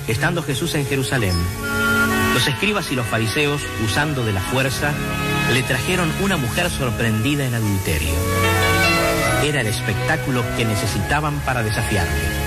Estando Jesús en Jerusalén, los escribas y los fariseos, usando de la fuerza, le trajeron una mujer sorprendida en adulterio. Era el espectáculo que necesitaban para desafiarle.